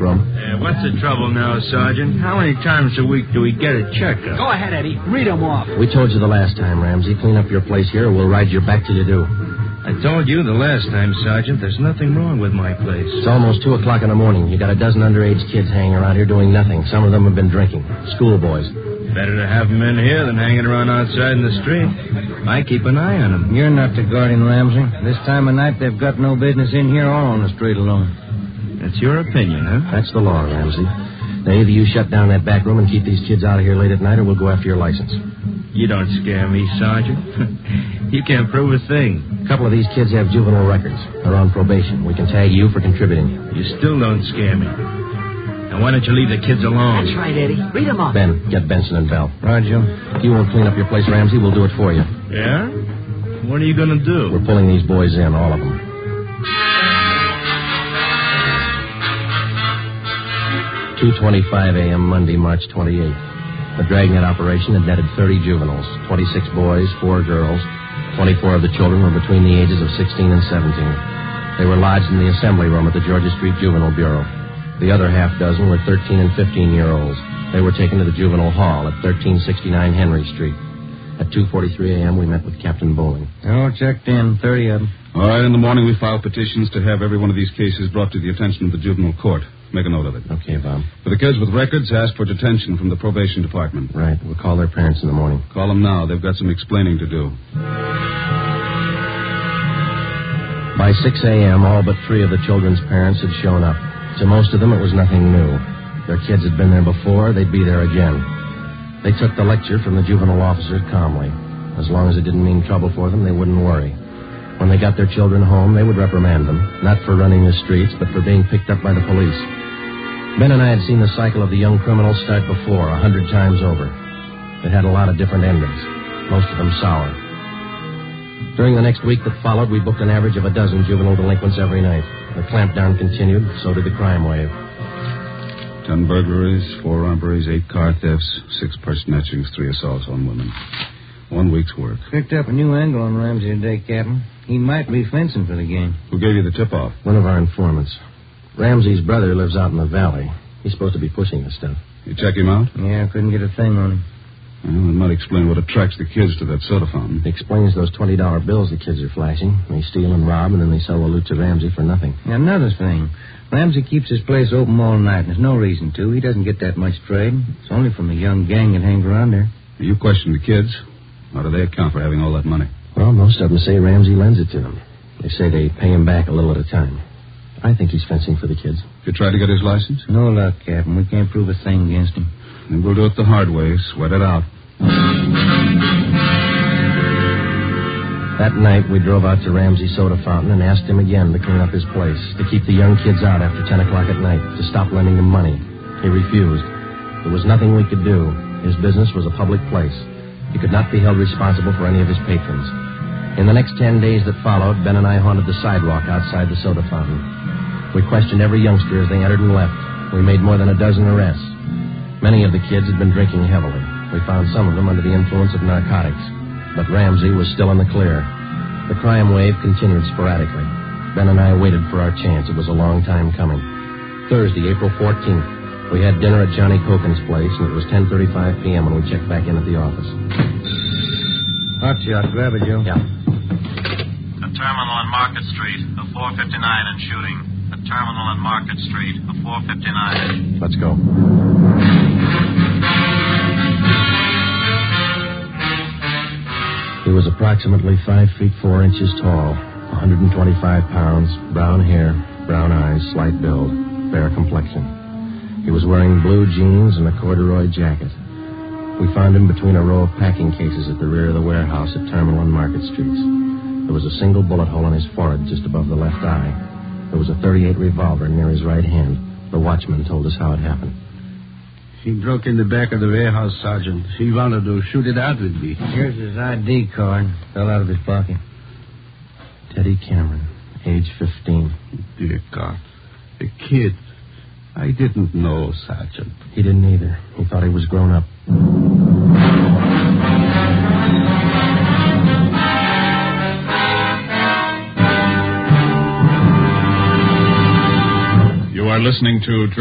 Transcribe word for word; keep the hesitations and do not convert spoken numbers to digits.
room. Uh, what's the trouble now, Sergeant? How many times a week do we get a checkup? Go ahead, Eddie. Read them off. We told you the last time, Ramsey. Clean up your place here or we'll ride your back till you do. I told you the last time, Sergeant, there's nothing wrong with my place. It's almost two o'clock in the morning. You got a dozen underage kids hanging around here doing nothing. Some of them have been drinking. Schoolboys. Better to have them in here than hanging around outside in the street. I keep an eye on them. You're not the guardian, Ramsey. This time of night, they've got no business in here or on the street alone. That's your opinion, huh? That's the law, Ramsey. Now, either you shut down that back room and keep these kids out of here late at night, or we'll go after your license. You don't scare me, Sergeant. You can't prove a thing. A couple of these kids have juvenile records. They're on probation. We can tag you for contributing. You still don't scare me. Now, why don't you leave the kids alone? That's right, Eddie. Read them off. Ben, get Benson and Bell. Roger. If you won't clean up your place, Ramsey, we'll do it for you. Yeah? What are you going to do? We're pulling these boys in, all of them. two twenty-five a.m. Monday, March twenty-eighth. The dragnet operation had netted thirty juveniles, twenty-six boys, four girls. twenty-four of the children were between the ages of sixteen and seventeen. They were lodged in the assembly room at the Georgia Street Juvenile Bureau. The other half dozen were thirteen and fifteen-year-olds. They were taken to the juvenile hall at thirteen sixty-nine Henry Street. At two forty-three a.m., we met with Captain Bowling. Oh, checked in, thirty of them. All right, in the morning we filed petitions to have every one of these cases brought to the attention of the juvenile court. Make a note of it. Okay, Bob. For the kids with records, ask for detention from the probation department. Right. We'll call their parents in the morning. Call them now. They've got some explaining to do. By six a.m., all but three of the children's parents had shown up. To most of them, it was nothing new. Their kids had been there before. They'd be there again. They took the lecture from the juvenile officer calmly. As long as it didn't mean trouble for them, they wouldn't worry. When they got their children home, they would reprimand them, not for running the streets, but for being picked up by the police. Ben and I had seen the cycle of the young criminals start before, a hundred times over. It had a lot of different endings, most of them sour. During the next week that followed, we booked an average of a dozen juvenile delinquents every night. The clampdown continued, so did the crime wave. Ten burglaries, four robberies, eight car thefts, six purse snatchings, three assaults on women. One week's work. Picked up a new angle on Ramsey today, Captain. He might be fencing for the game. Who gave you the tip-off? One of our informants. Ramsey's brother lives out in the valley. He's supposed to be pushing this stuff. You check him out? Yeah, couldn't get a thing on him. Well, that might explain what attracts the kids to that soda fountain. It explains those twenty dollar bills the kids are flashing. They steal and rob, and then they sell the loot to Ramsey for nothing. Another thing. Ramsey keeps his place open all night, and there's no reason to. He doesn't get that much trade. It's only from the young gang that hangs around there. You question the kids? How do they account for having all that money? Well, most of them say Ramsey lends it to them. They say they pay him back a little at a time. I think he's fencing for the kids. You tried to get his license? No luck, Captain. We can't prove a thing against him. Then we'll do it the hard way. Sweat it out. That night, we drove out to Ramsey's soda fountain and asked him again to clean up his place, to keep the young kids out after ten o'clock at night, to stop lending them money. He refused. There was nothing we could do. His business was a public place. He could not be held responsible for any of his patrons. In the next ten days that followed, Ben and I haunted the sidewalk outside the soda fountain. We questioned every youngster as they entered and left. We made more than a dozen arrests. Many of the kids had been drinking heavily. We found some of them under the influence of narcotics. But Ramsey was still in the clear. The crime wave continued sporadically. Ben and I waited for our chance. It was a long time coming. Thursday, April fourteenth, we had dinner at Johnny Cokin's place, and it was ten thirty-five p.m. when we checked back in at the office. Hot shot. Grab it, Joe. Yeah. The terminal on Market Street, a four fifty-nine and shooting. The terminal on Market Street, a four fifty-nine. Let's go. He was approximately five feet four inches tall, one hundred twenty-five pounds, brown hair, brown eyes, slight build, fair complexion. He was wearing blue jeans and a corduroy jacket. We found him between a row of packing cases at the rear of the warehouse at Terminal and Market Streets. There was a single bullet hole in his forehead just above the left eye. There was a thirty-eight revolver near his right hand. The watchman told us how it happened. He broke in the back of the warehouse, Sergeant. He wanted to shoot it out with me. Here's his I D card. Fell out of his pocket. Teddy Cameron, age fifteen. Dear God. A kid. I didn't know, Sergeant. He didn't either. He thought he was grown up. You are listening to